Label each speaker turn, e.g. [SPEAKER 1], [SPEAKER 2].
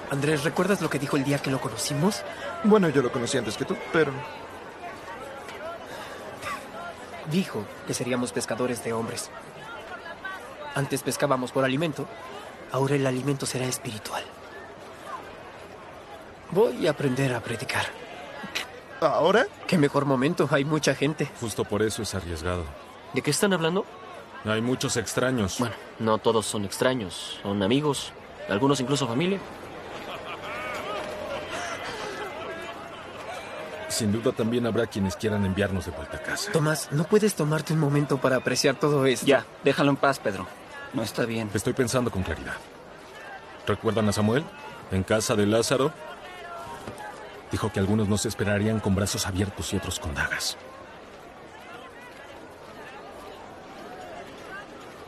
[SPEAKER 1] Andrés, ¿recuerdas lo que dijo el día que lo conocimos?
[SPEAKER 2] Bueno, yo lo conocí antes que tú, pero...
[SPEAKER 1] Dijo que seríamos pescadores de hombres. Antes pescábamos por alimento, ahora el alimento será espiritual. Voy a aprender a predicar.
[SPEAKER 2] ¿Ahora?
[SPEAKER 1] ¿Qué mejor momento? Hay mucha gente.
[SPEAKER 3] Justo por eso es arriesgado.
[SPEAKER 4] ¿De qué están hablando?
[SPEAKER 3] Hay muchos extraños.
[SPEAKER 4] Bueno, no todos son extraños, son amigos, algunos incluso familia.
[SPEAKER 3] Sin duda también habrá quienes quieran enviarnos de vuelta a casa.
[SPEAKER 1] Tomás, ¿no puedes tomarte un momento para apreciar todo esto?
[SPEAKER 5] Ya, déjalo en paz, Pedro. No está bien.
[SPEAKER 3] Estoy pensando con claridad. ¿Recuerdan a Samuel? En casa de Lázaro. Dijo que algunos nos esperarían con brazos abiertos y otros con dagas.